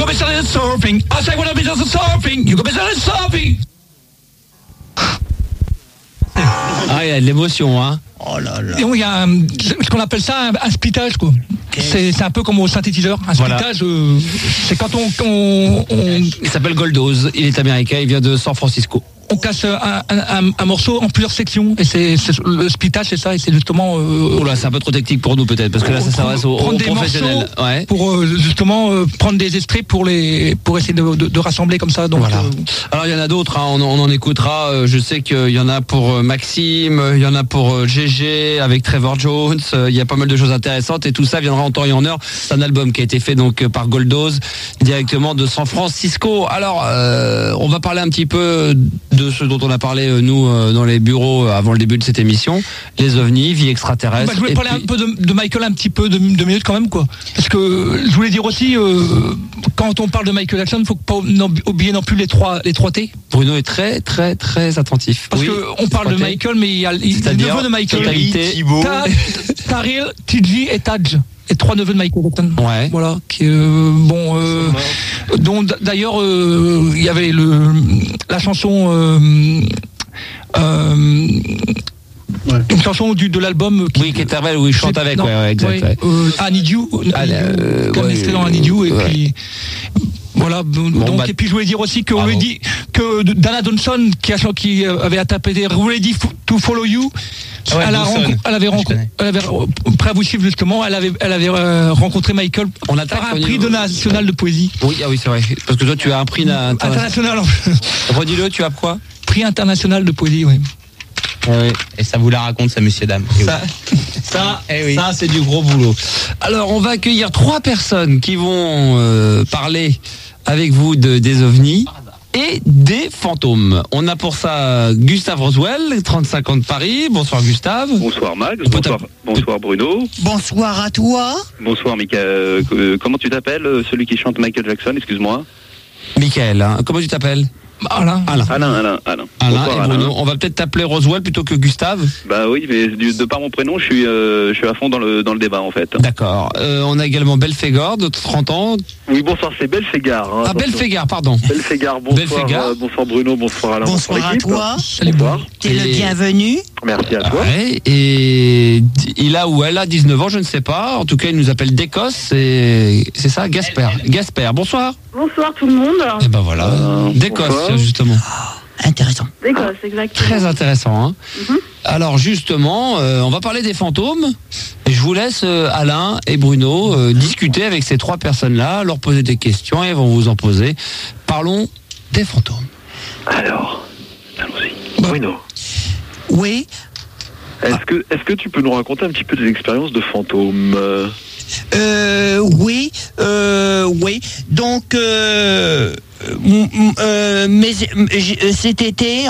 got me started surfing. I say when I'm just surfing. You got me started surfing. Ah, il y a de l'émotion, hein. Oh là là. Et il y a ce qu'on appelle ça un splittage, quoi. C'est un peu comme au synthétiseur. Un splittage, c'est quand on... Il s'appelle Goldose, il est américain, il vient de San Francisco. On casse un morceau en plusieurs sections et c'est le splittage, c'est ça, et c'est justement Oula, c'est un peu trop technique pour nous peut-être, parce que là ça s'adresse aux professionnels. Ouais. Pour justement prendre des extraits pour essayer de rassembler comme ça. Donc, voilà. Alors il y en a d'autres, hein, on en écoutera. Je sais qu'il y en a pour Maxime, il y en a pour GG avec Trevor Jones. Il y a pas mal de choses intéressantes et tout ça viendra en temps et en heure. C'est un album qui a été fait donc par Goldose directement de San Francisco. Alors on va parler un petit peu de ce dont on a parlé nous dans les bureaux avant le début de cette émission, les ovnis, vie extraterrestre. Je voulais parler un peu de Michael, un petit peu de minutes quand même, quoi. Parce que je voulais dire aussi, quand on parle de Michael Jackson, il ne faut pas oublier non plus les trois T. Bruno est très très très attentif. Parce qu'on parle de Michael, mais il y a les neveux de Michael. Thibaut, Taril, TJ et Taj. Et 3 neveux de Michael Jackson. Ouais. Voilà. Qui, dont d'ailleurs il y avait la chanson. Une chanson de l'album qui est belle où il chante avec. Exact. I Need You. Comme excellent I Need You. Et puis. Voilà, donc, et puis je voulais dire aussi qu'on lui dit que Dana Johnson qui avait interprété Ready to Follow You, elle avait prêt à vous suivre justement, elle avait rencontré Michael par un prix de national de poésie. Oui, c'est vrai, parce que toi tu as un prix international. Redis-le, tu as quoi? Prix international de poésie, oui. Oui. Et ça vous la raconte, ça, messieurs, dames. Ça, c'est du gros boulot. Alors, on va accueillir 3 personnes qui vont parler avec vous des ovnis et des fantômes. On a pour ça Gustave Roswell, 35 ans de Paris. Bonsoir Gustave. Bonsoir Max, bonsoir Bruno. Bonsoir à toi. Bonsoir Michael. Comment tu t'appelles, celui qui chante Michael Jackson, excuse-moi? Michael, hein. Comment tu t'appelles? Alain et Bruno. On va peut-être t'appeler Roswell plutôt que Gustave. Bah oui, mais de par mon prénom, je suis à fond dans le débat en fait. D'accord. On a également Belphégor de 30 ans. Oui, bonsoir, c'est Belphégard. Hein, ah, Belphégard, pardon. Belphégard, bonsoir. Bonsoir Bruno, bonsoir Alain. Bonsoir à toi. Bonsoir. T'es le bienvenu. Merci à toi. Ouais, et il a ou elle a 19 ans, je ne sais pas. En tout cas, il nous appelle d'Écosse. C'est ça, Gasper, bonsoir. Bonsoir tout le monde. Et ben voilà, d'Écosse justement. Intéressant. D'Écosse, exactement. Très intéressant. Hein. Alors justement, on va parler des fantômes. Et je vous laisse Alain et Bruno discuter avec ces 3 personnes-là, leur poser des questions et elles vont vous en poser. Parlons des fantômes. Alors, allons-y. Bruno. Oui. Est-ce que tu peux nous raconter un petit peu des expériences de fantômes? Oui. Donc, cet été,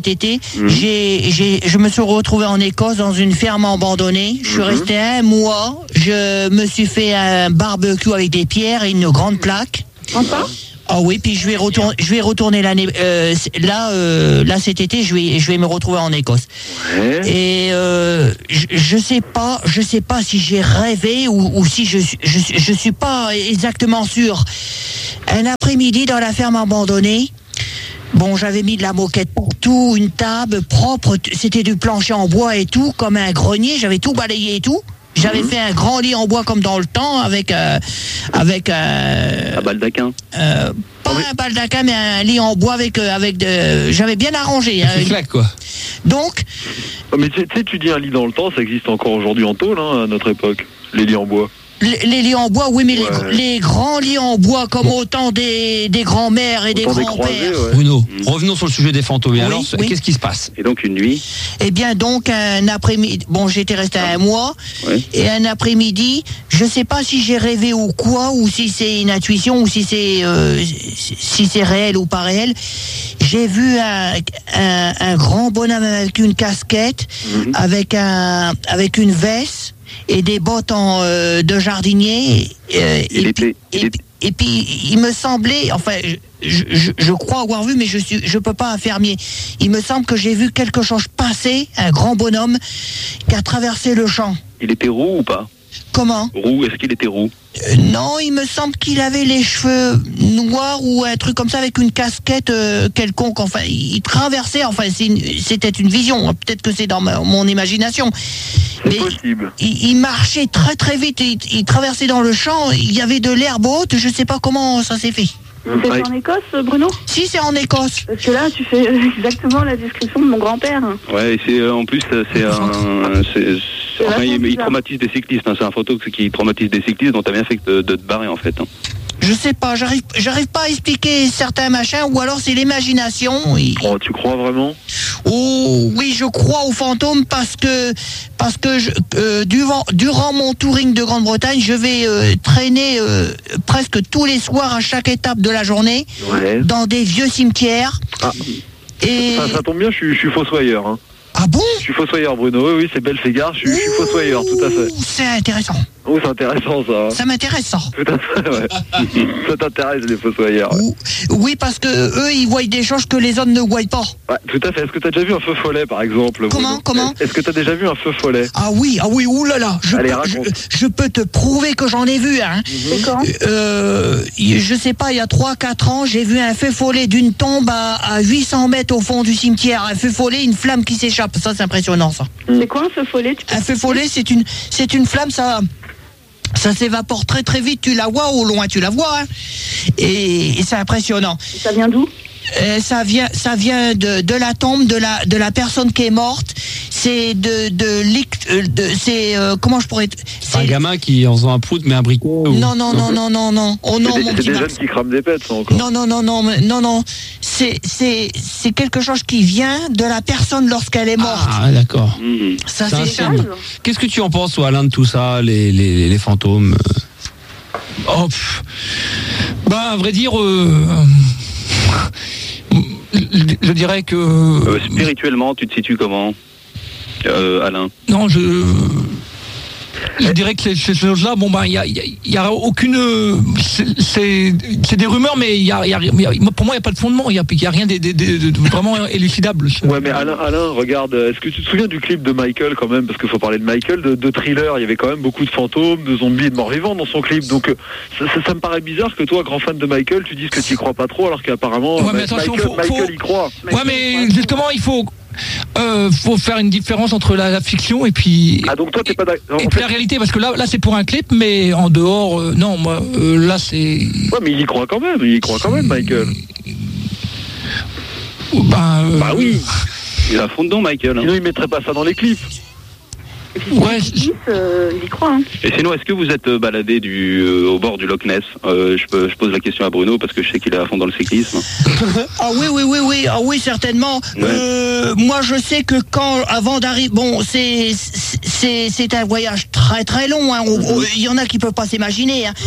je me suis retrouvé en Écosse dans une ferme abandonnée. Je suis resté 1 mois. Je me suis fait un barbecue avec des pierres et une grande plaque. Encore? Ah oui, puis je vais retourner l'année là cet été, je vais me retrouver en Écosse. Ouais. Et je sais pas si j'ai rêvé ou si je suis pas exactement sûr. Un après-midi dans la ferme abandonnée. Bon, j'avais mis de la moquette partout, une table propre, c'était du plancher en bois et tout, comme un grenier, j'avais tout balayé et tout. J'avais fait un grand lit en bois comme dans le temps avec un baldaquin. Pas un baldaquin, mais un lit en bois avec j'avais bien arrangé. C'est claque quoi. Donc. Oh, mais tu sais, tu dis un lit dans le temps, ça existe encore aujourd'hui en tôle, hein, à notre époque. Les lits en bois. Les lits en bois, oui, mais les grands lits en bois, comme autant des grands-mères et des grands-pères. Bruno, revenons sur le sujet des fantômes. Et alors, qu'est-ce qui se passe? Et donc une nuit? Eh bien, donc un après-midi. Bon, j'étais resté 1 mois. Oui. Et un après-midi, je sais pas si j'ai rêvé ou quoi, ou si c'est une intuition, ou si c'est réel ou pas réel. J'ai vu un grand bonhomme avec une casquette, avec une veste. Et des bottes de jardinier. Et puis, il me semblait, enfin, je crois avoir vu, mais je peux pas affirmer. Il me semble que j'ai vu quelque chose passer, un grand bonhomme qui a traversé le champ. Il était roux ou pas? Comment? Roux, est-ce qu'il était roux? Non, il me semble qu'il avait les cheveux noirs ou un truc comme ça avec une casquette quelconque. Enfin, il traversait, enfin, c'était une vision. Peut-être que c'est dans mon imagination. C'est possible. Il marchait très très vite. Il traversait dans le champ. Il y avait de l'herbe haute. Je sais pas comment ça s'est fait. C'est en Écosse, Bruno? Si, c'est en Écosse. Parce que là, tu fais exactement la description de mon grand-père. Ouais, et c'est en plus il traumatise des cyclistes. Hein. C'est un photo qui traumatise des cyclistes, donc t'as bien fait de te barrer en fait. Hein. Je sais pas, j'arrive pas à expliquer certains machins, ou alors c'est l'imagination. Oh, tu crois vraiment? Oh oui, je crois aux fantômes parce que durant mon touring de Grande-Bretagne, je vais traîner presque tous les soirs à chaque étape de la journée dans des vieux cimetières. Ah. Et ça tombe bien, je suis fossoyeur. Hein. Ah bon? Je suis fossoyeur, Bruno. Oui, c'est Belphégor. Je suis fossoyeur, tout à fait. C'est intéressant. Oh, c'est intéressant, ça. Ça m'intéresse, ça. Tout à fait, ouais. Ça t'intéresse, les fossoyeurs. Ouais. Oui, parce que eux, ils voient des choses que les autres ne voient pas. Ouais, tout à fait. Est-ce que t'as déjà vu un feu follet, par exemple? Comment? Est-ce que t'as déjà vu un feu follet? Ah oui, oulala. Je peux te prouver que j'en ai vu, hein. C'est quand? Je sais pas, il y a 3-4 ans, j'ai vu un feu follet d'une tombe à 800 mètres au fond du cimetière. Un feu follet, une flamme qui s'échappe. Ça, c'est impressionnant, ça. C'est quoi un feu follet? Un feu follet, c'est une flamme, ça s'évapore très très vite, tu la vois au loin, tu la vois, hein. Et c'est impressionnant. Et ça vient d'où? Ça vient de la tombe de la personne qui est morte. C'est comment je pourrais. C'est un gamin qui, en faisant un prout, met un briquet. Non. Oh non, c'est des jeunes qui crament des pets, ça encore. Non. C'est quelque chose qui vient de la personne lorsqu'elle est morte. Ah, d'accord. Ça, C'est un c'est signe. Qu'est-ce que tu en penses, toi, Alain, de tout ça, les fantômes? À vrai dire, je dirais que... spirituellement, tu te situes comment, Alain? Non, je dirais que ces choses-là, il y a aucune... C'est des rumeurs, mais pour moi, il n'y a pas de fondement. Il y a rien de vraiment élucidable. Ouais, mais Alain, regarde, est-ce que tu te souviens du clip de Michael, quand même? Parce qu'il faut parler de Michael, de Thriller. Il y avait quand même beaucoup de fantômes, de zombies et de morts-vivants dans son clip. Donc, ça me paraît bizarre que toi, grand fan de Michael, tu dises que tu y crois pas trop, alors qu'apparemment, Michael y croit. Ouais, mais justement, il faut faire une différence entre la fiction et puis donc toi t'es pas d'accord, la réalité, parce que là c'est pour un clip, mais en dehors non, moi là c'est... Ouais, mais il y croit quand même, Michael. Bah oui, il est à fond dedans, Michael, hein. Sinon il mettrait pas ça dans les clips. Ouais, il y croit. Hein. Et sinon, est-ce que vous êtes baladé au bord du Loch Ness? Je pose la question à Bruno parce que je sais qu'il est à fond dans le cyclisme. Ah oui, certainement. Ouais. Moi, je sais que avant d'arriver, c'est un voyage très très long. Hein. Il y en a qui peuvent pas s'imaginer. Hein.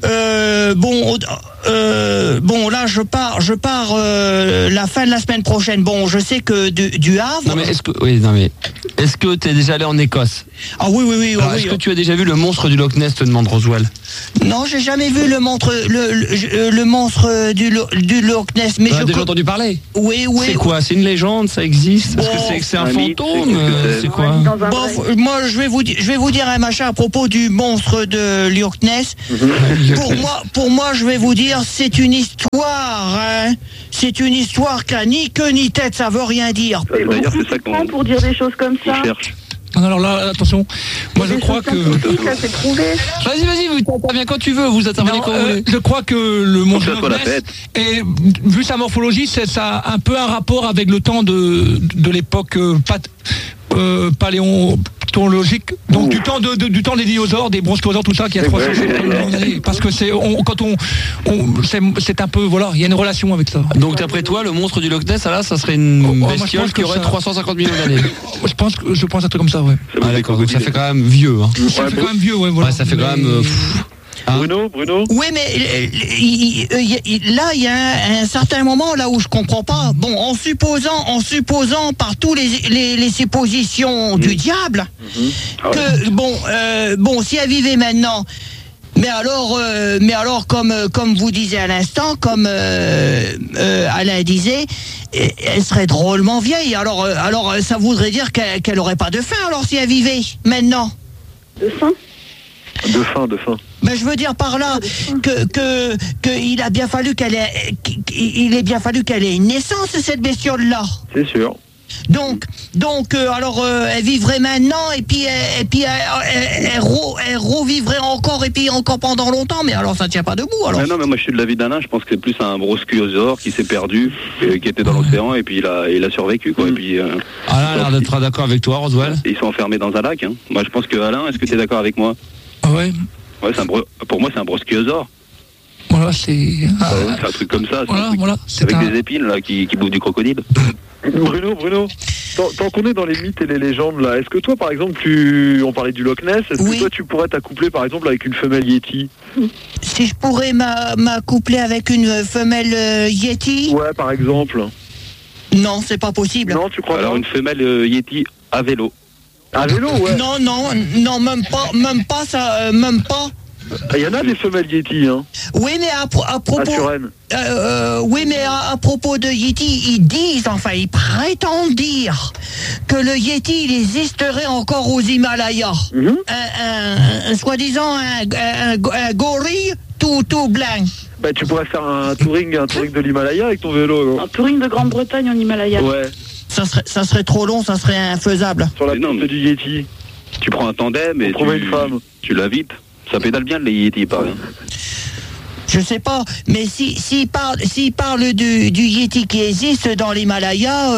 Là, je pars la fin de la semaine prochaine. Bon, je sais que du Havre. Non mais est-ce que t'es déjà allé en Écosse? Ah oui. Alors, est-ce que tu as déjà vu le monstre du Loch Ness, te demande Roswell? Non, j'ai jamais vu le monstre du Loch Ness. Mais j'ai déjà entendu parler. Oui. C'est quoi? C'est une légende? Ça existe? Est-ce que c'est un fantôme? C'est quoi? Moi, je vais vous dire un machin à propos du monstre de Loch Ness. Pour moi, je vais vous dire, c'est une histoire. Hein. C'est une histoire qui a ni queue ni tête. Ça veut rien dire. D'ailleurs, c'est ça qu'on pour dire des choses comme ça. Cherche. Alors là, attention, moi je crois que... Ça, c'est prouvé. Vas-y, vous interviens quand tu veux, vous intervenez quand vous voulez. Je crois que le monstre de Loch Ness, et vu sa morphologie, ça a un peu un rapport avec le temps de l'époque paléontologique, donc du temps des dinosaures, des brontosaures, tout ça, qui a 300 millions d'années. Parce que c'est un peu, voilà, il y a une relation avec ça. Donc d'après toi, le monstre du Loch Ness, là, ça serait une bestiole qui aurait 350 millions d'années. Je pense un truc comme ça, ouais. Ah d'accord, donc ça fait quand même vieux. Hein. Ça fait quand même vieux, ouais, voilà. Ouais, ça fait quand même... Bruno? Oui, mais là, il y a un certain moment là où je comprends pas. Bon, en supposant par tous les suppositions du diable, que si elle vivait maintenant, mais alors comme vous disiez à l'instant, comme Alain disait, elle serait drôlement vieille. Alors ça voudrait dire qu'elle aurait pas de faim alors si elle vivait maintenant. De faim? De faim. Ben, je veux dire par là que il a bien fallu qu'elle ait une naissance, cette bestiole-là. C'est sûr. Donc, alors, elle vivrait maintenant et puis elle revivrait encore et puis encore pendant longtemps. Mais alors, ça tient pas debout. Alors. Non, mais moi je suis de l'avis d'Alain. Je pense que c'est plus un brosquiosaure qui s'est perdu, qui était dans l'océan et puis il a survécu, quoi. Et puis. Alain a l'air d'être d'accord avec toi, Roswell. Ils sont enfermés dans un lac. Hein. Moi, je pense que Alain, est-ce que tu es d'accord avec moi? Ah ouais. Ouais, pour moi, c'est un brosquiosaure. Voilà, c'est un truc comme ça. C'est avec des épines là qui bouffent du crocodile. Bruno, tant qu'on est dans les mythes et les légendes là, est-ce que toi par exemple on parlait du Loch Ness, est-ce que toi tu pourrais t'accoupler par exemple avec une femelle Yeti? Si je pourrais m'accoupler avec une femelle Yeti? Ouais, par exemple. Non, c'est pas possible. Non, tu crois pas? Alors une femelle Yeti à vélo. À vélo, ouais. Non, même pas ça, même pas. Il y en a des femelles Yeti, hein. Oui, mais à propos. À Suresnes. Oui, mais à propos de Yeti, ils prétendent dire que le Yeti, il existerait encore aux Himalayas. Soi-disant un gorille tout blanc. Bah, tu pourrais faire un touring de l'Himalaya avec ton vélo. Un touring de Grande-Bretagne en Himalaya. Ouais. Ça serait trop long, ça serait infaisable. Sur la piste du Yeti. Tu prends un tandem et une femme. Tu la vite. Ça pédale bien les Yeti, par exemple. Je sais pas, mais s'il parle du Yeti qui existe dans l'Himalaya,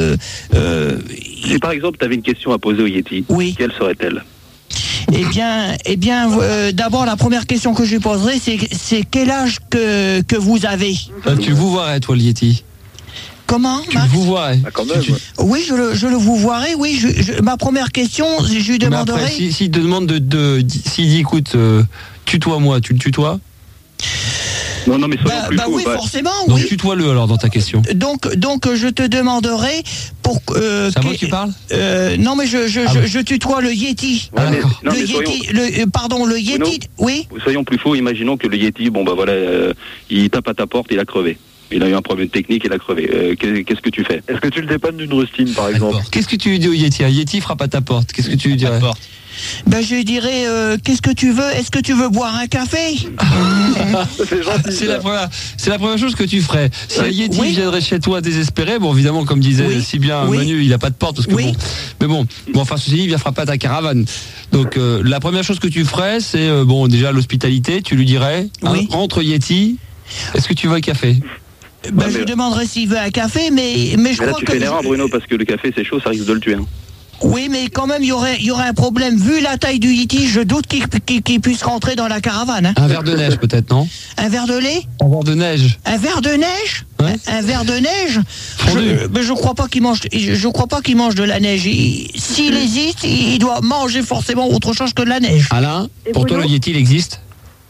Si par exemple tu avais une question à poser au Yeti, quelle serait-elle? Eh bien, d'abord la première question que je lui poserai, c'est quel âge que vous avez? Tu vous voirais, toi, le Yeti? Comment, tu vous voirais? Quand même. Oui, je le vous voirais. Oui, ma première question, je lui demanderai. Mais après, s'il te demande s'il dit, écoute, tutoie-moi, tu le tutoies? Non, mais soyons plus fous. Oui, forcément, donc, oui. tutoie-le alors dans ta question. Donc, je te demanderai pour. C'est à moi que tu parles? Non, mais je tutoie le Yeti. Ah, le Yeti. Oui. Soyons plus fous. Imaginons que le Yeti, il tape à ta porte, il a crevé. Il a eu un problème technique, il a crevé. Qu'est-ce que tu fais? Est-ce que tu le dépannes d'une rustine, par exemple? Qu'est-ce que tu lui dis au Yeti? Un Yeti frappe à ta porte. Qu'est-ce que tu lui dirais? Ben, je lui dirais, qu'est-ce que tu veux? Est-ce que tu veux boire un café? C'est gentil. C'est la première chose que tu ferais. Si un Yeti viendrait chez toi désespéré, bon, évidemment, comme disait si bien Manu, il a pas de porte, parce que bon, enfin, ceci dit, il vient frapper à ta caravane. Donc, la première chose que tu ferais, c'est, déjà, l'hospitalité. Tu lui dirais, entre Yeti, est-ce que tu veux un café? Je lui demanderai s'il veut un café, mais je crois que... tu fais l'erreur, Bruno, parce que le café, c'est chaud, ça risque de le tuer. Hein. Oui, mais quand même, il y aurait un problème. Vu la taille du Yeti, je doute qu'il puisse rentrer dans la caravane. Hein. Un verre de neige, peut-être, non? Un verre de lait? Un verre de neige. Un verre de neige? Ouais. Un verre de neige? Je crois pas qu'il mange. Je crois pas qu'il mange de la neige. S'il existe, il doit manger forcément autre chose que de la neige. Alain, pour toi, le Yeti, il existe?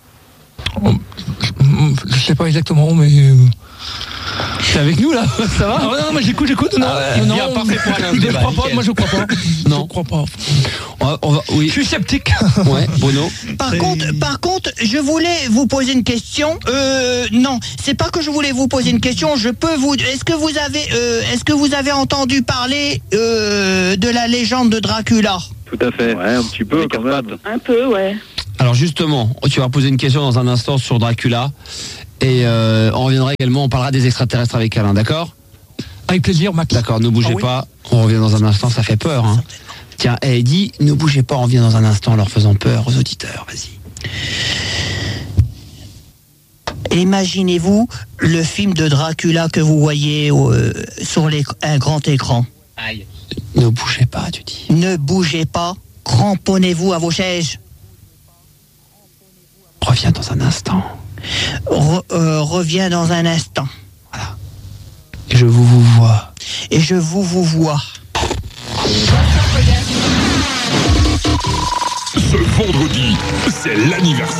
Je sais pas exactement, mais. T'es avec nous là? Ça va? Non, mais j'écoute. Non, parfait pour Alain. Je crois pas, moi je crois pas. Non. Je crois pas. Oui. Je suis sceptique. Ouais, Bruno. Par contre, je voulais vous poser une question. Non, c'est pas que je voulais vous poser une question. Est-ce que vous avez entendu parler de la légende de Dracula? Tout à fait. Ouais, un petit peu quand même. Un peu, ouais. Alors justement, tu vas poser une question dans un instant sur Dracula. Et on reviendra également, on parlera des extraterrestres avec Alain, d'accord? Avec plaisir, Max. D'accord, ne bougez pas, on revient dans un instant, ça fait peur. Hein. Tiens, dis, ne bougez pas, on revient dans un instant en leur faisant peur aux auditeurs, vas-y. Imaginez-vous le film de Dracula que vous voyez sur un grand écran. Aïe. Ne bougez pas, tu dis. Ne bougez pas, cramponnez-vous à vos chaises. Reviens dans un instant. Reviens dans un instant. Voilà. Et je vous vois. Et je vous vois. Ce vendredi, c'est l'anniversaire